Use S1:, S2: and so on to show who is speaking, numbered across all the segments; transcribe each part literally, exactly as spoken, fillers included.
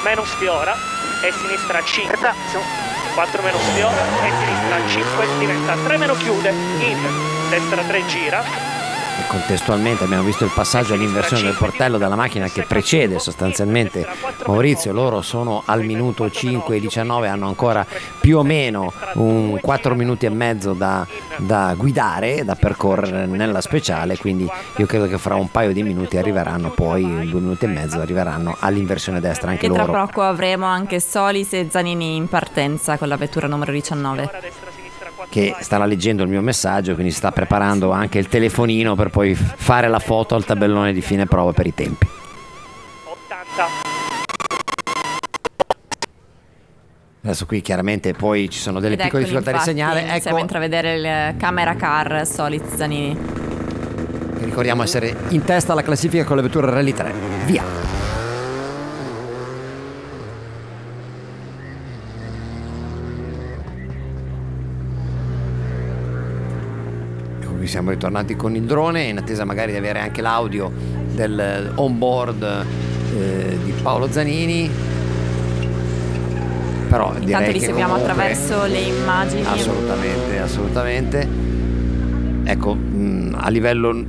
S1: meno sfiora e sinistra cinque, quattro meno sfiora e sinistra cinque, diventa tre meno chiude, in destra tre gira.
S2: E contestualmente abbiamo visto il passaggio all'inversione del portello della macchina che precede sostanzialmente Maurizio. Loro sono al minuto cinque e diciannove, hanno ancora più o meno un quattro minuti e mezzo da, da guidare, da percorrere nella speciale, quindi io credo che fra un paio di minuti arriveranno, poi due minuti e mezzo arriveranno all'inversione destra anche
S3: e
S2: loro.
S3: E tra poco avremo anche Solis e Zanini in partenza con la vettura numero diciannove.
S2: Che starà leggendo il mio messaggio, quindi sta preparando anche il telefonino per poi fare la foto al tabellone di fine prova per i tempi.
S1: ottanta.
S2: Adesso qui chiaramente poi ci sono delle
S3: Ed
S2: piccole
S3: eccoli,
S2: difficoltà di
S3: infatti,
S2: segnale.
S3: iniziamo
S2: Ecco,
S3: a intravedere il camera car Solis Zanini.
S2: Ricordiamo essere in testa alla classifica con la vettura Rally tre. Via! Siamo ritornati con il drone in attesa magari di avere anche l'audio del on-board eh, di Paolo Zanini, però
S3: intanto
S2: direi
S3: li
S2: che
S3: seguiamo
S2: comunque,
S3: attraverso le immagini.
S2: assolutamente assolutamente ecco, mh, a livello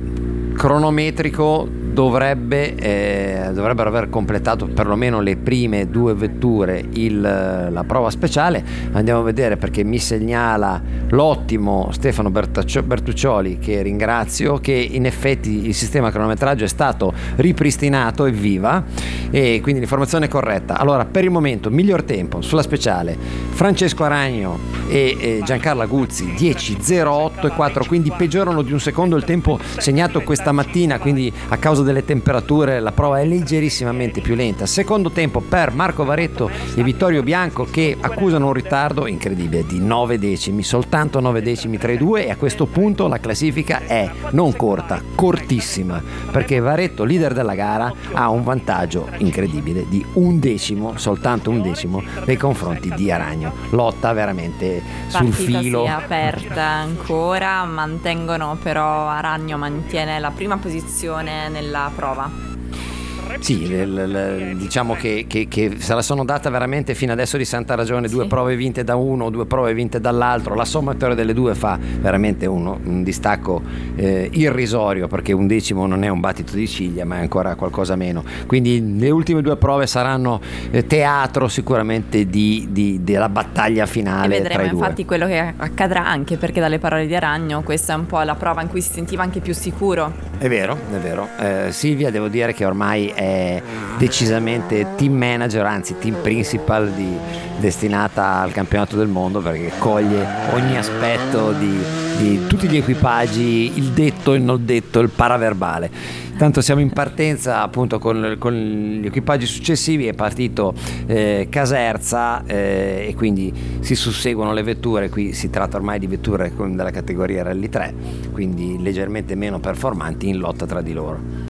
S2: cronometrico dovrebbe eh, dovrebbero aver completato perlomeno le prime due vetture il, la prova speciale. Andiamo a vedere, perché mi segnala l'ottimo Stefano Bertaccio, Bertuccioli, che ringrazio, che in effetti il sistema cronometraggio è stato ripristinato, evviva, e quindi l'informazione è corretta. Allora, per il momento miglior tempo sulla speciale Francesco Aragno e, e Giancarlo Guzzi dieci zero otto e quattro, quindi peggiorano di un secondo il tempo segnato questa mattina, quindi a causa delle temperature la prova è leggerissimamente più lenta. Secondo tempo per Marco Varetto e Vittorio Bianco, che accusano un ritardo incredibile di nove decimi, soltanto nove decimi tra i due, e a questo punto la classifica è non corta, cortissima, perché Varetto, leader della gara, ha un vantaggio incredibile di un decimo, soltanto un decimo nei confronti di Aragno. Lotta veramente sul
S3: Partita
S2: filo.
S3: Sì, aperta ancora, mantengono però Aragno mantiene la prima posizione nella prova.
S2: Sì, l- l- diciamo che, che, che se la sono data veramente fino adesso di santa ragione, due sì. prove vinte da uno, due prove vinte dall'altro, la sommatoria delle due fa veramente uno, un distacco eh, irrisorio, perché un decimo non è un battito di ciglia, ma è ancora qualcosa meno. Quindi le ultime due prove saranno eh, teatro sicuramente di, di, della battaglia finale.
S3: E vedremo
S2: tra i due.
S3: Infatti quello che accadrà, anche perché dalle parole di Aragno questa è un po' la prova in cui si sentiva anche più sicuro.
S2: È vero, è vero. Eh, Silvia, devo dire che ormai è decisamente team manager, anzi team principal, di, destinata al campionato del mondo, perché coglie ogni aspetto di, di tutti gli equipaggi, il detto, il non detto, il paraverbale. Tanto siamo in partenza appunto con, con gli equipaggi successivi. È partito eh, Caserza eh, e quindi si susseguono le vetture. Qui si tratta ormai di vetture con, della categoria Rally tre, quindi leggermente meno performanti in lotta tra di loro.